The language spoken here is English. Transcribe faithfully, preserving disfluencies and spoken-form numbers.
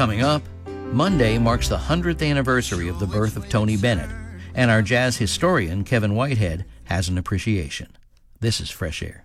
Coming up, Monday marks the one hundredth anniversary of the birth of Tony Bennett, and our jazz historian, Kevin Whitehead, has an appreciation. This is Fresh Air.